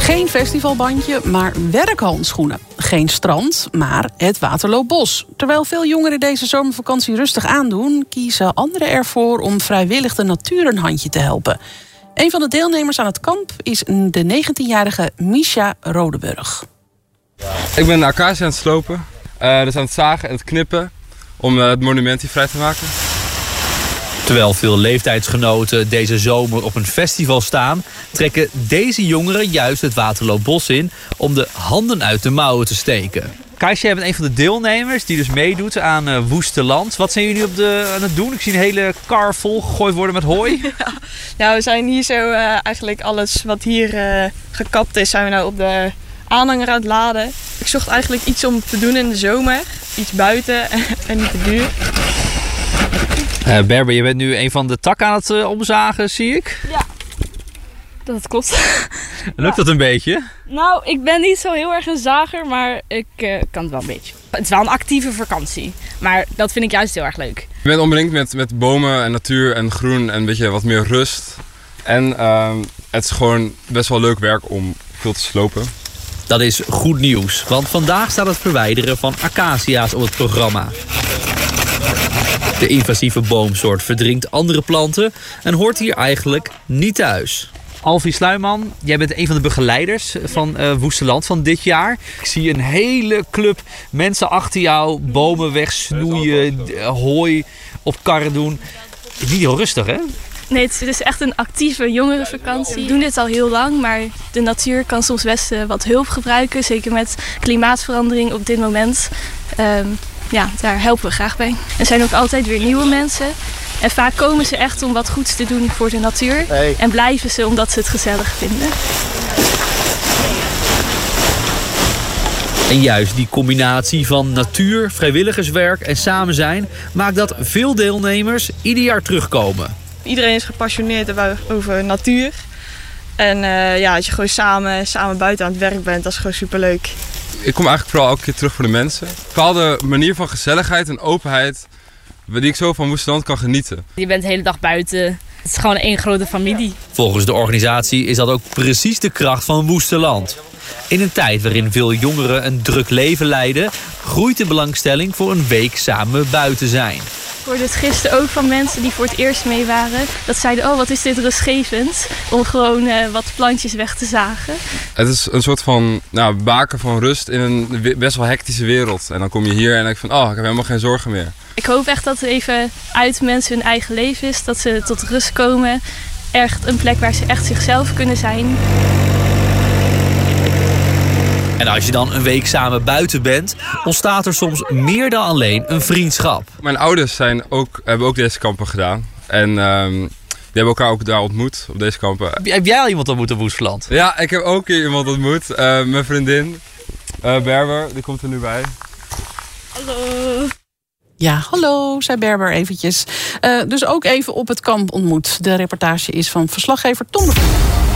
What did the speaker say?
Geen festivalbandje, maar werkhandschoenen. Geen strand, maar het Waterloobos. Terwijl veel jongeren deze zomervakantie rustig aandoen, kiezen anderen ervoor om vrijwillig de natuur een handje te helpen. Een van de deelnemers aan het kamp is de 19-jarige Misha Rodeburg. Ik ben de acacia aan het slopen, dus aan het zagen en het knippen om het monument hier vrij te maken. Terwijl veel leeftijdsgenoten deze zomer op een festival staan, trekken deze jongeren juist het Waterloobos in om de handen uit de mouwen te steken. Kaisje, jij bent een van de deelnemers die dus meedoet aan Woesteland. Wat zijn jullie aan het doen? Ik zie een hele kar vol gegooid worden met hooi. Ja, we zijn hier zo eigenlijk alles wat hier gekapt is, zijn we nou op de aanhanger aan het laden. Ik zocht eigenlijk iets om te doen in de zomer. Iets buiten en niet te duur. Berber, je bent nu een van de takken aan het omzagen, zie ik. Ja, dat klopt. Lukt dat een beetje? Nou, ik ben niet zo heel erg een zager, maar ik kan het wel een beetje. Het is wel een actieve vakantie, maar dat vind ik juist heel erg leuk. Je bent omringd met bomen en natuur en groen en een beetje wat meer rust. En het is gewoon best wel leuk werk om veel te slopen. Dat is goed nieuws, want vandaag staat het verwijderen van acacia's op het programma. De invasieve boomsoort verdringt andere planten en hoort hier eigenlijk niet thuis. Alfie Sluiman, jij bent een van de begeleiders van Woesteland van dit jaar. Ik zie een hele club mensen achter jou bomen wegsnoeien, hooi op karren doen. Niet heel rustig, hè? Nee, het is echt een actieve jongerenvakantie. We doen dit al heel lang, maar de natuur kan soms best wat hulp gebruiken. Zeker met klimaatverandering op dit moment. Ja, daar helpen we graag bij. Er zijn ook altijd weer nieuwe mensen. En vaak komen ze echt om wat goeds te doen voor de natuur. En blijven ze omdat ze het gezellig vinden. En juist die combinatie van natuur, vrijwilligerswerk en samen zijn maakt dat veel deelnemers ieder jaar terugkomen. Iedereen is gepassioneerd over natuur. En als je gewoon samen buiten aan het werk bent, dat is gewoon superleuk. Ik kom eigenlijk vooral elke keer terug voor de mensen. Een bepaalde manier van gezelligheid en openheid die ik zo van Woesteland kan genieten. Je bent de hele dag buiten. Het is gewoon één grote familie. Volgens de organisatie is dat ook precies de kracht van Woesteland. In een tijd waarin veel jongeren een druk leven leiden, groeit de belangstelling voor een week samen buiten zijn. Ik hoorde het gisteren ook van mensen die voor het eerst mee waren. Dat zeiden, oh wat is dit rustgevend. Om gewoon wat plantjes weg te zagen. Het is een soort van baken van rust in een best wel hectische wereld. En dan kom je hier en denk ik van, ik heb helemaal geen zorgen meer. Ik hoop echt dat het even uit mensen hun eigen leven is. Dat ze tot rust komen. Echt een plek waar ze echt zichzelf kunnen zijn. En als je dan een week samen buiten bent, ontstaat er soms meer dan alleen een vriendschap. Mijn ouders hebben ook deze kampen gedaan. En die hebben elkaar ook daar ontmoet, op deze kampen. Heb jij al iemand ontmoet op Woesteland? Ja, ik heb ook hier iemand ontmoet. Mijn vriendin, Berber, die komt er nu bij. Hallo. Ja, hallo, zei Berber eventjes. Dus ook even op het kamp ontmoet. De reportage is van verslaggever Tom de Voet.